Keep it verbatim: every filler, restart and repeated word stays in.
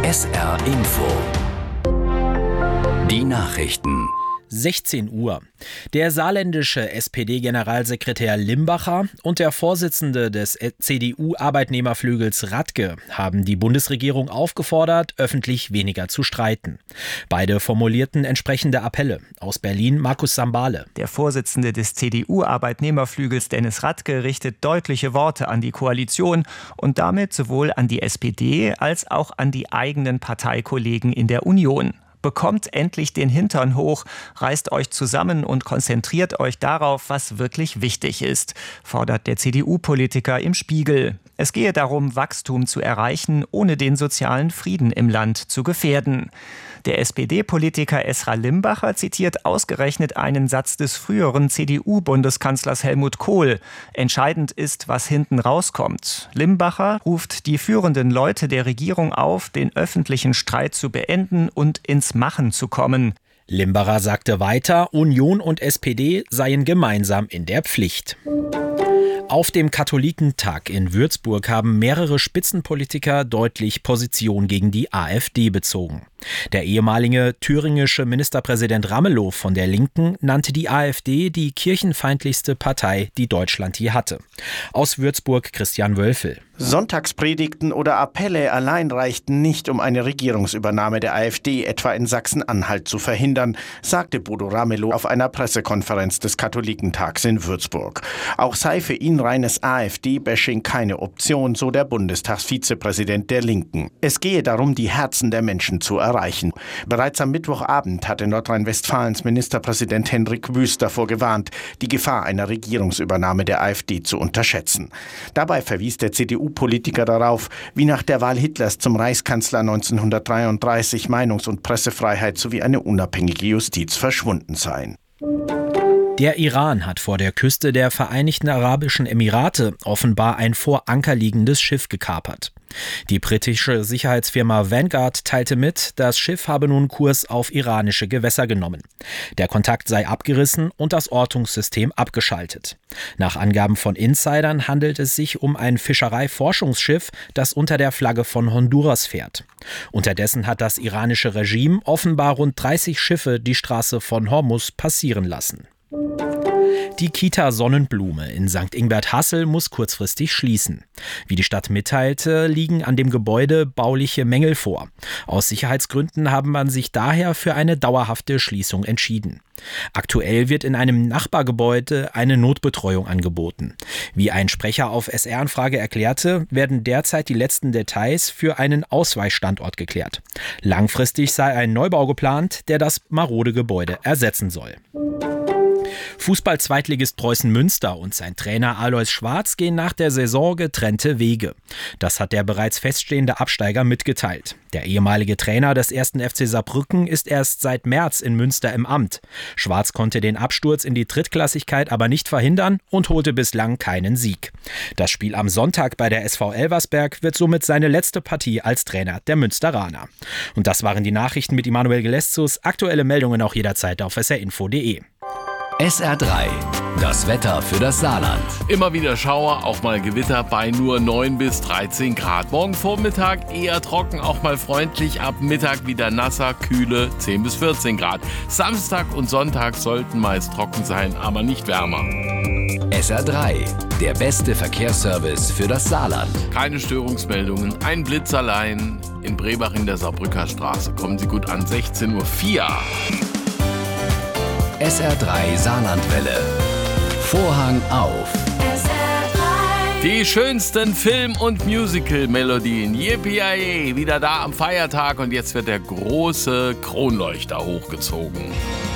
S R Info. Die Nachrichten. sechzehn Uhr. Der saarländische S P D-Generalsekretär Limbacher und der Vorsitzende des C D U-Arbeitnehmerflügels Radke haben die Bundesregierung aufgefordert, öffentlich weniger zu streiten. Beide formulierten entsprechende Appelle. Aus Berlin Markus Sambale. Der Vorsitzende des C D U-Arbeitnehmerflügels Dennis Radke richtet deutliche Worte an die Koalition und damit sowohl an die S P D als auch an die eigenen Parteikollegen in der Union. Bekommt endlich den Hintern hoch, reißt euch zusammen und konzentriert euch darauf, was wirklich wichtig ist, fordert der C D U-Politiker im Spiegel. Es gehe darum, Wachstum zu erreichen, ohne den sozialen Frieden im Land zu gefährden. Der S P D-Politiker Esra Limbacher zitiert ausgerechnet einen Satz des früheren C D U-Bundeskanzlers Helmut Kohl. Entscheidend ist, was hinten rauskommt. Limbacher ruft die führenden Leute der Regierung auf, den öffentlichen Streit zu beenden und ins Machen zu kommen. Limbacher sagte weiter, Union und S P D seien gemeinsam in der Pflicht. Auf dem Katholikentag in Würzburg haben mehrere Spitzenpolitiker deutlich Position gegen die AfD bezogen. Der ehemalige thüringische Ministerpräsident Ramelow von der Linken nannte die AfD die kirchenfeindlichste Partei, die Deutschland je hatte. Aus Würzburg Christian Wölfel. Sonntagspredigten oder Appelle allein reichten nicht, um eine Regierungsübernahme der AfD etwa in Sachsen-Anhalt zu verhindern, sagte Bodo Ramelow auf einer Pressekonferenz des Katholikentags in Würzburg. Auch sei für ihn reines AfD-Bashing keine Option, so der Bundestagsvizepräsident der Linken. Es gehe darum, die Herzen der Menschen zu erreichen. Bereits am Mittwochabend hatte Nordrhein-Westfalens Ministerpräsident Hendrik Wüst davor gewarnt, die Gefahr einer Regierungsübernahme der AfD zu unterschätzen. Dabei verwies der C D U-Politiker darauf, wie nach der Wahl Hitlers zum Reichskanzler neunzehnhundertdreiunddreißig Meinungs- und Pressefreiheit sowie eine unabhängige Justiz verschwunden seien. Der Iran hat vor der Küste der Vereinigten Arabischen Emirate offenbar ein vor Anker liegendes Schiff gekapert. Die britische Sicherheitsfirma Vanguard teilte mit, das Schiff habe nun Kurs auf iranische Gewässer genommen. Der Kontakt sei abgerissen und das Ortungssystem abgeschaltet. Nach Angaben von Insidern handelt es sich um ein Fischereiforschungsschiff, das unter der Flagge von Honduras fährt. Unterdessen hat das iranische Regime offenbar rund dreißig Schiffe die Straße von Hormuz passieren lassen. Die Kita Sonnenblume in Sankt Ingbert-Hassel muss kurzfristig schließen. Wie die Stadt mitteilte, liegen an dem Gebäude bauliche Mängel vor. Aus Sicherheitsgründen haben man sich daher für eine dauerhafte Schließung entschieden. Aktuell wird in einem Nachbargebäude eine Notbetreuung angeboten. Wie ein Sprecher auf S R-Anfrage erklärte, werden derzeit die letzten Details für einen Ausweichstandort geklärt. Langfristig sei ein Neubau geplant, der das marode Gebäude ersetzen soll. Fußball-Zweitligist Preußen Münster und sein Trainer Alois Schwarz gehen nach der Saison getrennte Wege. Das hat der bereits feststehende Absteiger mitgeteilt. Der ehemalige Trainer des ersten F C Saarbrücken ist erst seit März in Münster im Amt. Schwarz konnte den Absturz in die Drittklassigkeit aber nicht verhindern und holte bislang keinen Sieg. Das Spiel am Sonntag bei der S V Elversberg wird somit seine letzte Partie als Trainer der Münsteraner. Und das waren die Nachrichten mit Immanuel Geleszus. Aktuelle Meldungen auch jederzeit auf s r info punkt d e. S R drei, das Wetter für das Saarland. Immer wieder Schauer, auch mal Gewitter bei nur neun bis dreizehn Grad. Morgen Vormittag eher trocken, auch mal freundlich. Ab Mittag wieder nasser, kühle zehn bis vierzehn Grad. Samstag und Sonntag sollten meist trocken sein, aber nicht wärmer. S R drei, der beste Verkehrsservice für das Saarland. Keine Störungsmeldungen, ein Blitz allein. In Brebach in der Saarbrücker Straße. Kommen Sie gut an, sechzehn Uhr vier. S R drei Saarlandwelle. Vorhang auf. Die schönsten Film- und Musical-Melodien. Yippie-Yay, wieder da am Feiertag und jetzt wird der große Kronleuchter hochgezogen.